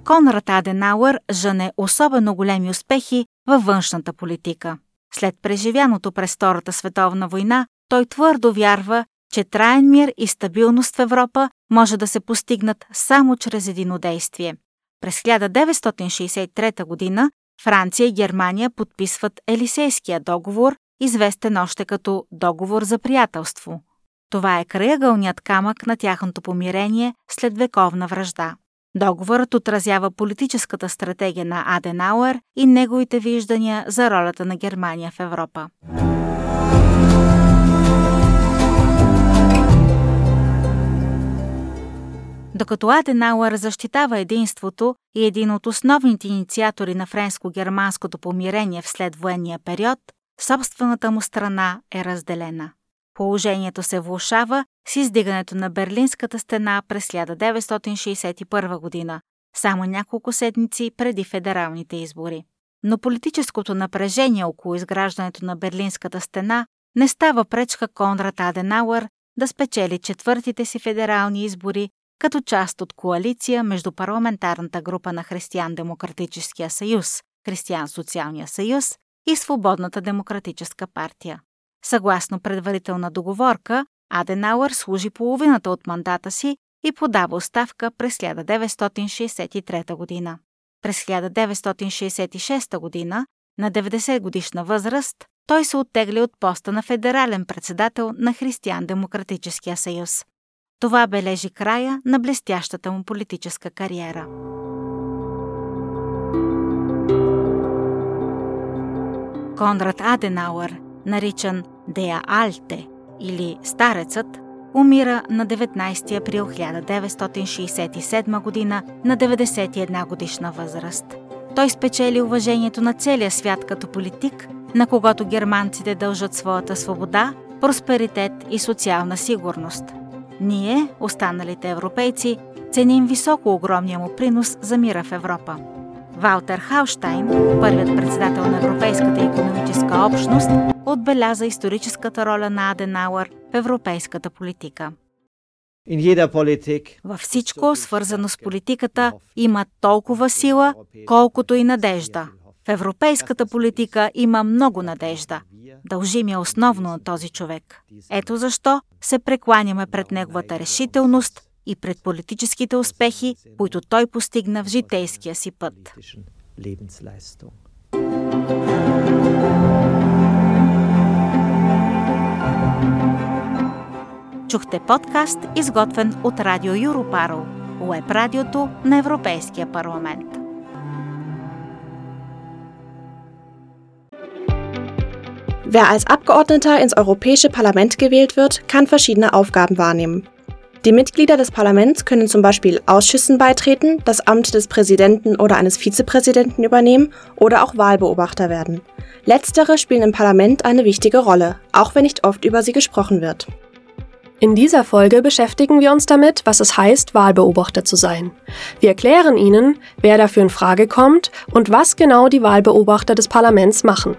Конрад Аденауер жъне особено големи успехи във външната политика. След преживяното през Втората световна война, той твърдо вярва, че траен мир и стабилност в Европа може да се постигнат само чрез единодействие. През 1963 година Франция и Германия подписват Елисейския договор, известен още като Договор за приятелство. Това е краягълният камък на тяхното помирение след вековна вражда. Договорът отразява политическата стратегия на Аденауер и неговите виждания за ролята на Германия в Европа. Докато Аденауер защитава единството и един от основните инициатори на френско-германското помирение в следвоенния период, собствената му страна е разделена. Положението се влошава с издигането на Берлинската стена през 1961 година, само няколко седмици преди федералните избори. Но политическото напрежение около изграждането на Берлинската стена не става пречка Конрад Аденауер да спечели четвъртите си федерални избори като част от коалиция между парламентарната група на Християн-демократическия съюз, Християн-социалния съюз и Свободната демократическа партия. Съгласно предварителна договорка, Аденауер служи половината от мандата си и подава оставка през 1963 година. През 1966 година, на 90-годишна възраст, той се оттегли от поста на федерален председател на Християн-демократическия съюз. Това бележи края на блестящата му политическа кариера. Конрад Аденауер, наричан Дея Алте или Старецът, умира на 19 април 1967 година на 91 годишна възраст. Той спечели уважението на целия свят като политик, на когото германците дължат своята свобода, просперитет и социална сигурност. Ние, останалите европейци, ценим високо огромния му принос за мира в Европа. Валтер Хаустайн, първият председател на Европейската икономическа общност, отбеляза историческата роля на Аденауер в европейската политика. Във всичко, свързано с политиката, има толкова сила, колкото и надежда. В европейската политика има много надежда. Дължим я основно на този човек. Ето защо се прекланяме пред неговата решителност и пред политическите успехи, които той постигна в житейския си път. Чухте подкаст, изготвен от Радио Юропарл, уеб-радиото на Европейския парламент. Wer als Abgeordneter ins Europäische Parlament gewählt wird, kann verschiedene Aufgaben wahrnehmen. Die Mitglieder des Parlaments können zum Beispiel Ausschüssen beitreten, das Amt des Präsidenten oder eines Vizepräsidenten übernehmen oder auch Wahlbeobachter werden. Letztere spielen im Parlament eine wichtige Rolle, auch wenn nicht oft über sie gesprochen wird. In dieser Folge beschäftigen wir uns damit, was es heißt, Wahlbeobachter zu sein. Wir erklären Ihnen, wer dafür in Frage kommt und was genau die Wahlbeobachter des Parlaments machen.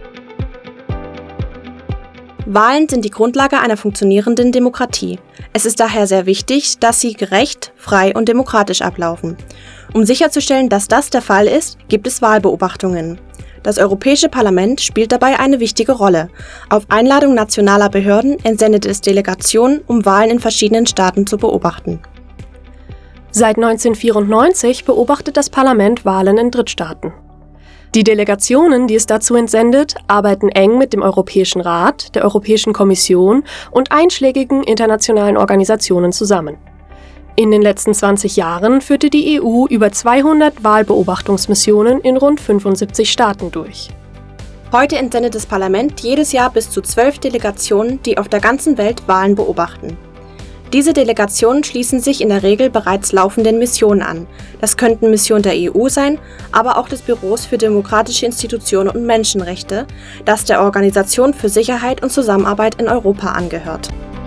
Wahlen sind die Grundlage einer funktionierenden Demokratie. Es ist daher sehr wichtig, dass sie gerecht, frei und demokratisch ablaufen. Um sicherzustellen, dass das der Fall ist, gibt es Wahlbeobachtungen. Das Europäische Parlament spielt dabei eine wichtige Rolle. Auf Einladung nationaler Behörden entsendet es Delegationen, um Wahlen in verschiedenen Staaten zu beobachten. Seit 1994 beobachtet das Parlament Wahlen in Drittstaaten. Die Delegationen, die es dazu entsendet, arbeiten eng mit dem Europäischen Rat, der Europäischen Kommission und einschlägigen internationalen Organisationen zusammen. In den letzten 20 Jahren führte die EU über 200 Wahlbeobachtungsmissionen in rund 75 Staaten durch. Heute entsendet das Parlament jedes Jahr bis zu 12 Delegationen, die auf der ganzen Welt Wahlen beobachten. Diese Delegationen schließen sich in der Regel bereits laufenden Missionen an. Das könnten Missionen der EU sein, aber auch des Büros für demokratische Institutionen und Menschenrechte, das der Organisation für Sicherheit und Zusammenarbeit in Europa angehört.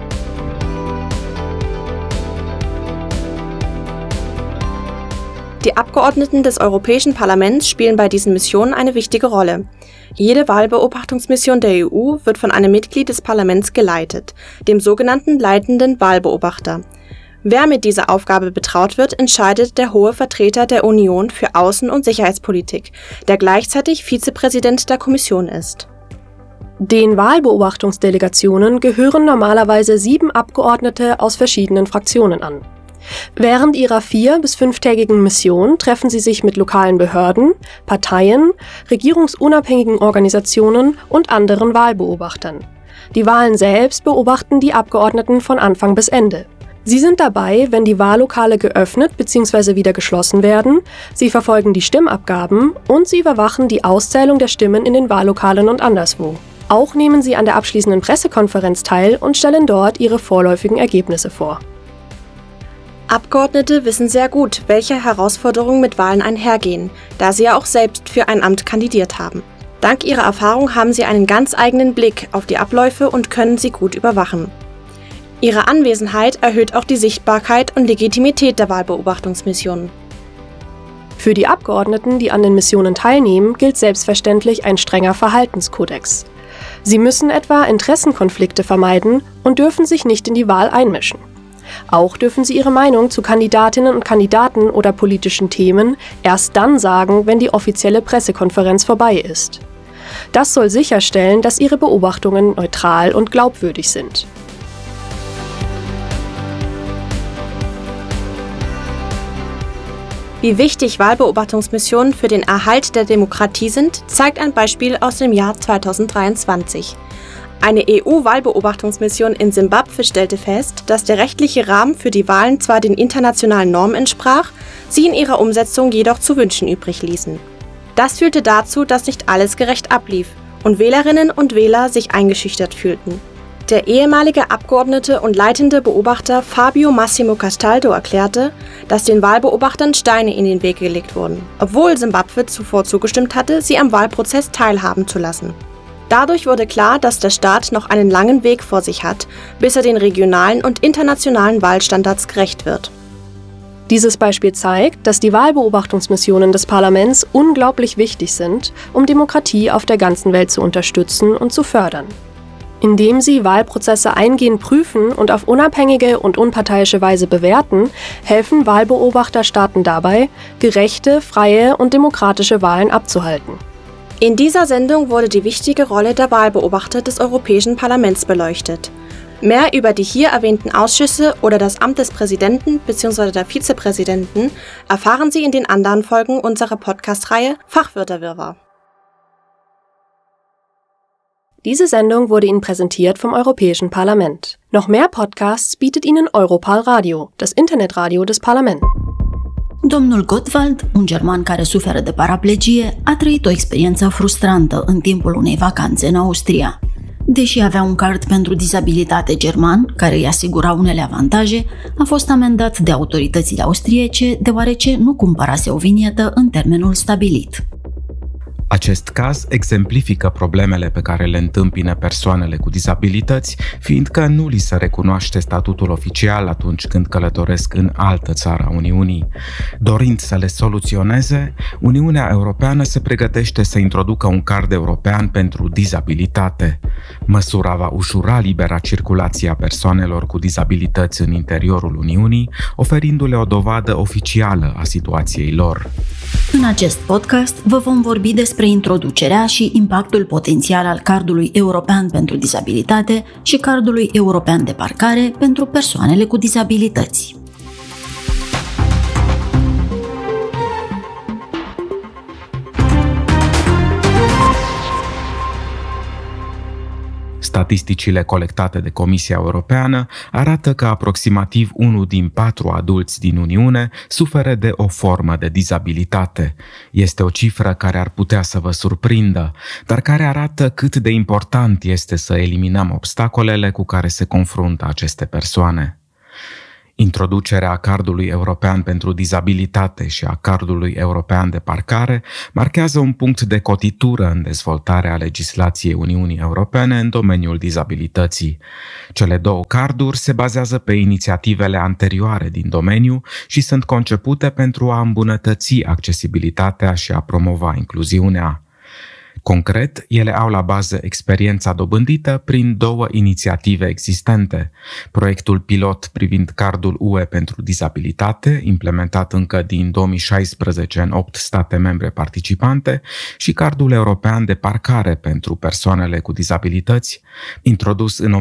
Die Abgeordneten des Europäischen Parlaments spielen bei diesen Missionen eine wichtige Rolle. Jede Wahlbeobachtungsmission der EU wird von einem Mitglied des Parlaments geleitet, dem sogenannten leitenden Wahlbeobachter. Wer mit dieser Aufgabe betraut wird, entscheidet der hohe Vertreter der Union für Außen- und Sicherheitspolitik, der gleichzeitig Vizepräsident der Kommission ist. Den Wahlbeobachtungsdelegationen gehören normalerweise 7 Abgeordnete aus verschiedenen Fraktionen an. Während ihrer 4- bis 5-tägigen Mission treffen sie sich mit lokalen Behörden, Parteien, regierungsunabhängigen Organisationen und anderen Wahlbeobachtern. Die Wahlen selbst beobachten die Abgeordneten von Anfang bis Ende. Sie sind dabei, wenn die Wahllokale geöffnet bzw. wieder geschlossen werden, sie verfolgen die Stimmabgaben und sie überwachen die Auszählung der Stimmen in den Wahllokalen und anderswo. Auch nehmen sie an der abschließenden Pressekonferenz teil und stellen dort ihre vorläufigen Ergebnisse vor. Abgeordnete wissen sehr gut, welche Herausforderungen mit Wahlen einhergehen, da sie ja auch selbst für ein Amt kandidiert haben. Dank ihrer Erfahrung haben sie einen ganz eigenen Blick auf die Abläufe und können sie gut überwachen. Ihre Anwesenheit erhöht auch die Sichtbarkeit und Legitimität der Wahlbeobachtungsmissionen. Für die Abgeordneten, die an den Missionen teilnehmen, gilt selbstverständlich ein strenger Verhaltenskodex. Sie müssen etwa Interessenkonflikte vermeiden und dürfen sich nicht in die Wahl einmischen. Auch dürfen sie ihre Meinung zu Kandidatinnen und Kandidaten oder politischen Themen erst dann sagen, wenn die offizielle Pressekonferenz vorbei ist. Das soll sicherstellen, dass ihre Beobachtungen neutral und glaubwürdig sind. Wie wichtig Wahlbeobachtungsmissionen für den Erhalt der Demokratie sind, zeigt ein Beispiel aus dem Jahr 2023. Eine EU-Wahlbeobachtungsmission in Simbabwe stellte fest, dass der rechtliche Rahmen für die Wahlen zwar den internationalen Normen entsprach, sie in ihrer Umsetzung jedoch zu wünschen übrig ließen. Das führte dazu, dass nicht alles gerecht ablief und Wählerinnen und Wähler sich eingeschüchtert fühlten. Der ehemalige Abgeordnete und leitende Beobachter Fabio Massimo Castaldo erklärte, dass den Wahlbeobachtern Steine in den Weg gelegt wurden, obwohl Simbabwe zuvor zugestimmt hatte, sie am Wahlprozess teilhaben zu lassen. Dadurch wurde klar, dass der Staat noch einen langen Weg vor sich hat, bis er den regionalen und internationalen Wahlstandards gerecht wird. Dieses Beispiel zeigt, dass die Wahlbeobachtungsmissionen des Parlaments unglaublich wichtig sind, um Demokratie auf der ganzen Welt zu unterstützen und zu fördern. Indem sie Wahlprozesse eingehend prüfen und auf unabhängige und unparteiische Weise bewerten, helfen Wahlbeobachterstaaten dabei, gerechte, freie und demokratische Wahlen abzuhalten. In dieser Sendung wurde die wichtige Rolle der Wahlbeobachter des Europäischen Parlaments beleuchtet. Mehr über die hier erwähnten Ausschüsse oder das Amt des Präsidenten bzw. der Vizepräsidenten erfahren Sie in den anderen Folgen unserer Podcast-Reihe Fachwörterwirrwarr. Diese Sendung wurde Ihnen präsentiert vom Europäischen Parlament. Noch mehr Podcasts bietet Ihnen Europal Radio, das Internetradio des Parlaments. Domnul Gottwald, un german care suferă de paraplegie, a trăit o experiență frustrantă în timpul unei vacanțe în Austria. Deși avea un card pentru dizabilitate german, care îi asigura unele avantaje, a fost amendat de autoritățile austriece deoarece nu cumpărase o vinietă în termenul stabilit. Acest caz exemplifică problemele pe care le întâmpină persoanele cu dizabilități, fiindcă nu li se recunoaște statutul oficial atunci când călătoresc în altă țară a Uniunii. Dorind să le soluționeze, Uniunea Europeană se pregătește să introducă un card european pentru dizabilitate. Măsura va ușura libera circulație a persoanelor cu dizabilități în interiorul Uniunii, oferindu-le o dovadă oficială a situației lor. În acest podcast vă vom vorbi despre introducerea și impactul potențial al cardului european pentru dizabilitate și cardului european de parcare pentru persoanele cu dizabilități. Statisticile colectate de Comisia Europeană arată că aproximativ 1 din 4 adulți din Uniune suferă de o formă de dizabilitate. Este o cifră care ar putea să vă surprindă, dar care arată cât de important este să eliminăm obstacolele cu care se confruntă aceste persoane. Introducerea cardului european pentru dizabilitate și a cardului european de parcare marchează un punct de cotitură în dezvoltarea legislației Uniunii Europene în domeniul dizabilității. Cele două carduri se bazează pe inițiativele anterioare din domeniu și sunt concepute pentru a îmbunătăți accesibilitatea și a promova incluziunea. Concret, ele au la bază experiența dobândită prin 2 inițiative existente. Proiectul pilot privind cardul UE pentru dizabilitate, implementat încă din 2016 în 8 state membre participante, și cardul european de parcare pentru persoanele cu dizabilități, introdus în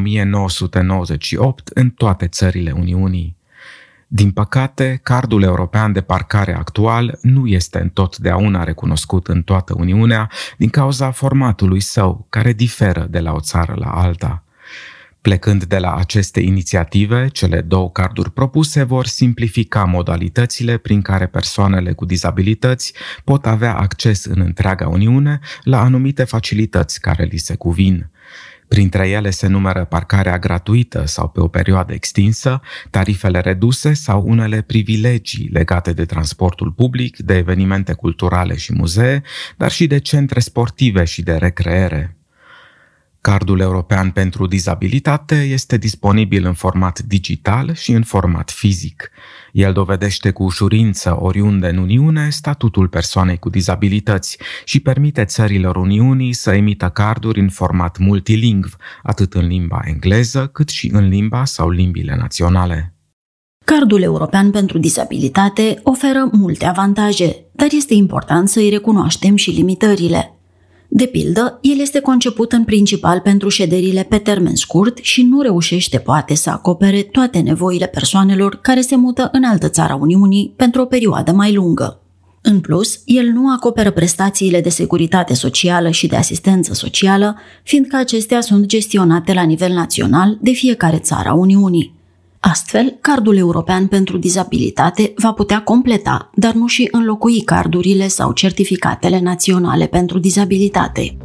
1998 în toate țările Uniunii. Din păcate, cardul european de parcare actual nu este întotdeauna recunoscut în toată Uniunea din cauza formatului său, care diferă de la o țară la alta. Plecând de la aceste inițiative, cele 2 carduri propuse vor simplifica modalitățile prin care persoanele cu dizabilități pot avea acces în întreaga Uniune la anumite facilități care li se cuvin. Printre ele se numără parcarea gratuită sau pe o perioadă extinsă, tarifele reduse sau unele privilegii legate de transportul public, de evenimente culturale și muzee, dar și de centre sportive și de recreere. Cardul european pentru dizabilitate este disponibil în format digital și în format fizic. El dovedește cu ușurință oriunde în Uniune statutul persoanei cu dizabilități și permite țărilor Uniunii să emită carduri în format multilingv, atât în limba engleză cât și în limba sau limbile naționale. Cardul european pentru dizabilitate oferă multe avantaje, dar este important să îi recunoaștem și limitările. De pildă, el este conceput în principal pentru șederile pe termen scurt și nu reușește poate să acopere toate nevoile persoanelor care se mută în altă țară a Uniunii pentru o perioadă mai lungă. În plus, el nu acoperă prestațiile de securitate socială și de asistență socială, fiindcă acestea sunt gestionate la nivel național de fiecare țară a Uniunii. Astfel, cardul european pentru dizabilitate va putea completa, dar nu și înlocui cardurile sau certificatele naționale pentru dizabilitate.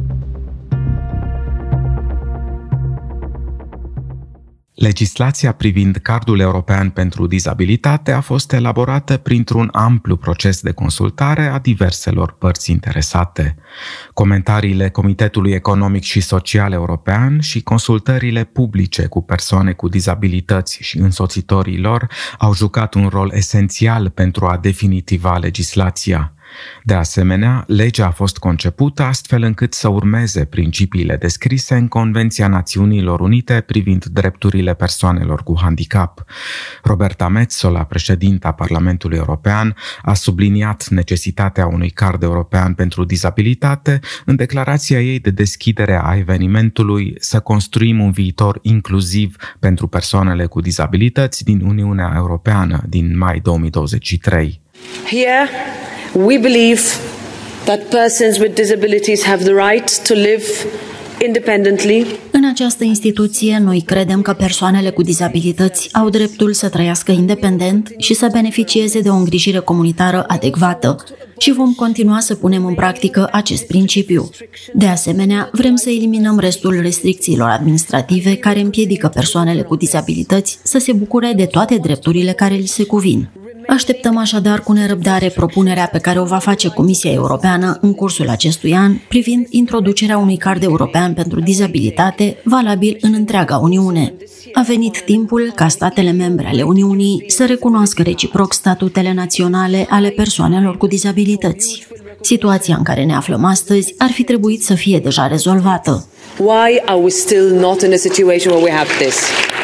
Legislația privind cardul european pentru dizabilitate a fost elaborată printr-un amplu proces de consultare a diverselor părți interesate. Comentariile Comitetului Economic și Social European și consultările publice cu persoane cu dizabilități și însoțitorii lor au jucat un rol esențial pentru a definitiva legislația. De asemenea, legea a fost concepută astfel încât să urmeze principiile descrise în Convenția Națiunilor Unite privind drepturile persoanelor cu handicap. Roberta Metsola, președinta Parlamentului European, a subliniat necesitatea unui card european pentru dizabilitate în declarația ei de deschidere a evenimentului Să construim un viitor inclusiv pentru persoanele cu dizabilități din Uniunea Europeană din mai 2023. Here we believe that persons with disabilities have the right to live independently. În această instituție, noi credem că persoanele cu dizabilități au dreptul să trăiască independent și să beneficieze de o îngrijire comunitară adecvată și vom continua să punem în practică acest principiu. De asemenea, vrem să eliminăm restul restricțiilor administrative care împiedică persoanele cu dizabilități să se bucure de toate drepturile care li se cuvin. Așteptăm așadar cu nerăbdare propunerea pe care o va face Comisia Europeană în cursul acestui an privind introducerea unui card european pentru dizabilitate valabil în întreaga Uniune. A venit timpul ca statele membre ale Uniunii să recunoască reciproc statutele naționale ale persoanelor cu dizabilități. Situația în care ne aflăm astăzi ar fi trebuit să fie deja rezolvată. Why are we still not in a situation where we have this?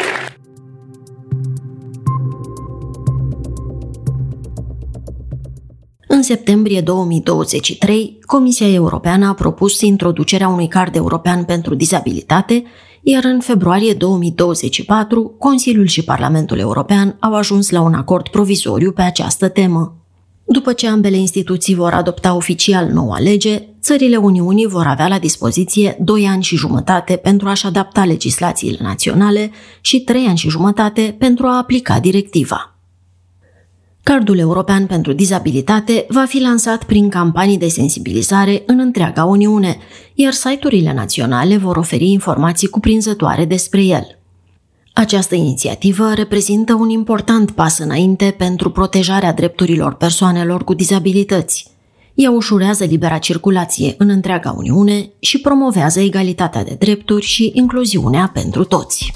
În septembrie 2023, Comisia Europeană a propus introducerea unui card european pentru dizabilitate, iar în februarie 2024, Consiliul și Parlamentul European au ajuns la un acord provizoriu pe această temă. După ce ambele instituții vor adopta oficial noua lege, țările Uniunii vor avea la dispoziție 2 ani și jumătate pentru a-și adapta legislațiile naționale și 3 ani și jumătate pentru a aplica directiva. Cardul european pentru dizabilitate va fi lansat prin campanii de sensibilizare în întreaga Uniune, iar site-urile naționale vor oferi informații cuprinzătoare despre el. Această inițiativă reprezintă un important pas înainte pentru protejarea drepturilor persoanelor cu dizabilități. Ea ușurează libera circulație în întreaga Uniune și promovează egalitatea de drepturi și incluziunea pentru toți.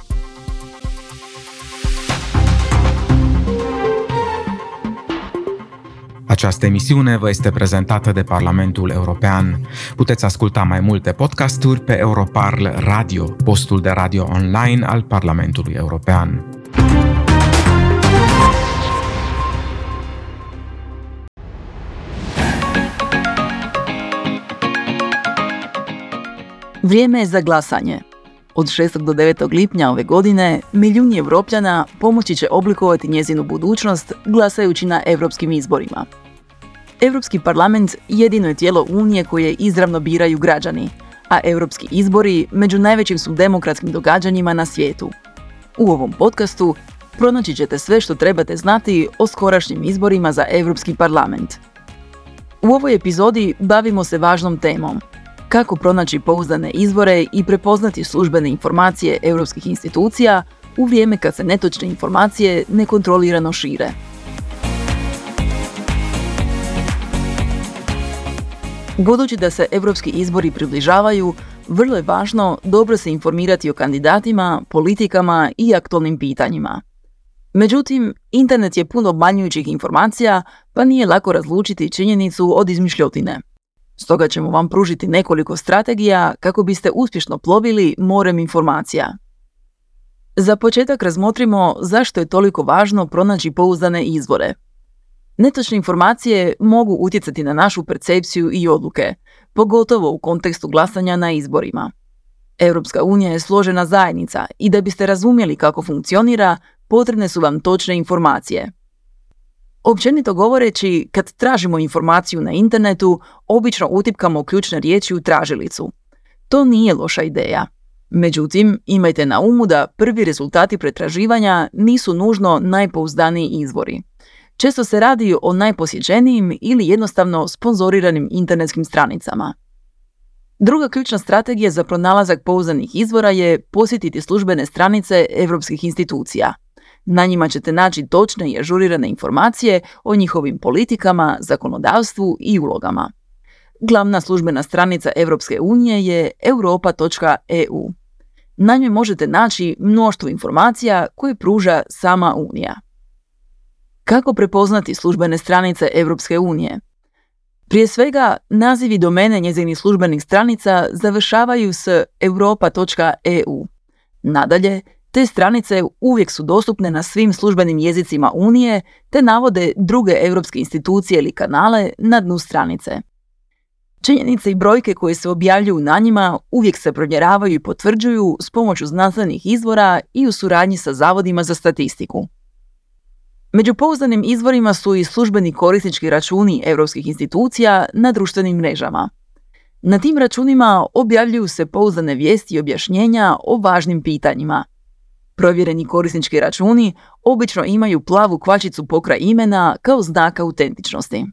Această emisiune vă este prezentată de Parlamentul European. Puteți asculta mai multe podcasturi pe Europarl Radio, postul de radio online al Parlamentului European. Vrijeme je za glasanje. Od 6. do 9. lipnja ove godine milijuni Evropljana pomoći će oblikovati njezinu budućnost glasajući na europskim izborima. Europski parlament jedino je tijelo Unije koje izravno biraju građani, a europski izbori među najvećim su demokratskim događanjima na svijetu. U ovom podcastu pronaći ćete sve što trebate znati o skorašnjim izborima za Europski parlament. U ovoj epizodi bavimo se važnom temom: kako pronaći pouzdane izvore i prepoznati službene informacije europskih institucija u vrijeme kad se netočne informacije nekontrolirano šire. Budući da se europski izbori približavaju, vrlo je važno dobro se informirati o kandidatima, politikama i aktualnim pitanjima. Međutim, internet je pun obmanjujućih informacija, pa nije lako razlučiti činjenicu od izmišljotine. Stoga ćemo vam pružiti nekoliko strategija kako biste uspješno plovili morem informacija. Za početak razmotrimo zašto je toliko važno pronaći pouzdane izvore. Netočne informacije mogu utjecati na našu percepciju i odluke, pogotovo u kontekstu glasanja na izborima. Europska unija je složena zajednica i da biste razumjeli kako funkcionira, potrebne su vam točne informacije. Općenito govoreći, kad tražimo informaciju na internetu, obično utipkamo ključne riječi u tražilicu. To nije loša ideja. Međutim, imajte na umu da prvi rezultati pretraživanja nisu nužno najpouzdaniji izvori. Često se radi o najposjećenijim ili jednostavno sponzoriranim internetskim stranicama. Druga ključna strategija za pronalazak pouzdanih izvora je posjetiti službene stranice europskih institucija. Na njima ćete naći točne i ažurirane informacije o njihovim politikama, zakonodavstvu i ulogama. Glavna službena stranica Europske unije je europa.eu. Na njoj možete naći mnoštvo informacija koje pruža sama Unija. Kako prepoznati službene stranice Europske unije? Prije svega, nazivi domene njezinih službenih stranica završavaju s europa.eu. Nadalje, te stranice uvijek su dostupne na svim službenim jezicima Unije te navode druge europske institucije ili kanale na dnu stranice. Činjenice i brojke koje se objavljuju na njima uvijek se provjeravaju i potvrđuju s pomoću znanstvenih izvora i u suradnji sa zavodima za statistiku. Među pouzdanim izvorima su i službeni korisnički računi europskih institucija na društvenim mrežama. Na tim računima objavljuju se pouzdane vijesti i objašnjenja o važnim pitanjima. Provjereni korisnički računi obično imaju plavu kvačicu pokraj imena kao znak autentičnosti.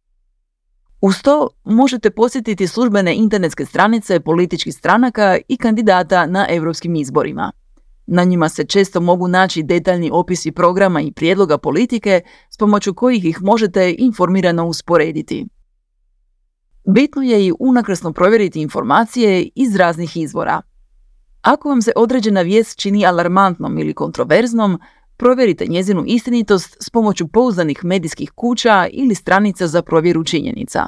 Uz to možete posjetiti službene internetske stranice političkih stranaka i kandidata na europskim izborima. Na njima se često mogu naći detaljni opisi programa i prijedloga politike s pomoću kojih ih možete informirano usporediti. Bitno je i unakrsno provjeriti informacije iz raznih izvora. Ako vam se određena vijest čini alarmantnom ili kontroverznom, provjerite njezinu istinitost s pomoću pouzdanih medijskih kuća ili stranica za provjeru činjenica.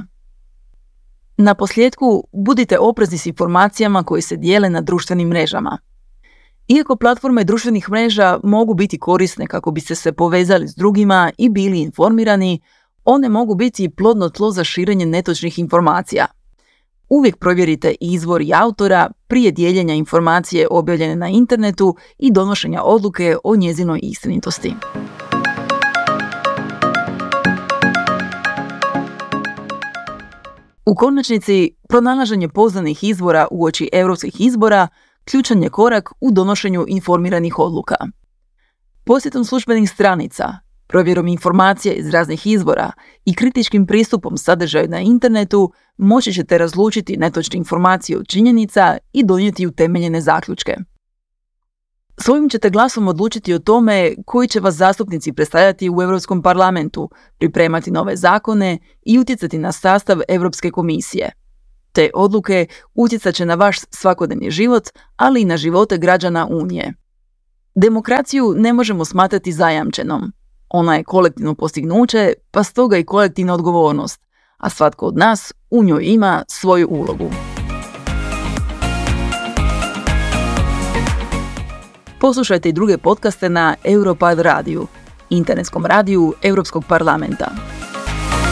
Na posljedku, budite oprezni s informacijama koje se dijele na društvenim mrežama. Iako platforme društvenih mreža mogu biti korisne kako biste se povezali s drugima i bili informirani, one mogu biti plodno tlo za širenje netočnih informacija. Uvijek provjerite izvor i autora prije dijeljenja informacije objavljene na internetu i donošenja odluke o njezinoj istinitosti. U konačnici, pronalaženje pouzdanih izvora uoči europskih izbora ključan je korak u donošenju informiranih odluka. Posjetom službenih stranica, provjerom informacija iz raznih izvora i kritičkim pristupom sadržaju na internetu moći ćete razlučiti netočne informacije od činjenica i donijeti utemeljene zaključke. Svojim ćete glasom odlučiti o tome koji će vas zastupnici predstavljati u Europskom parlamentu, pripremati nove zakone i utjecati na sastav Europske komisije. Te odluke utjecat će na vaš svakodnevni život, ali i na živote građana Unije. Demokraciju ne možemo smatrati zajamčenom. Ona je kolektivno postignuće, pa stoga i kolektivna odgovornost, a svatko od nas u njoj ima svoju ulogu. Poslušajte i druge podcaste na Europad radiju, internetskom radiju Europskog parlamenta.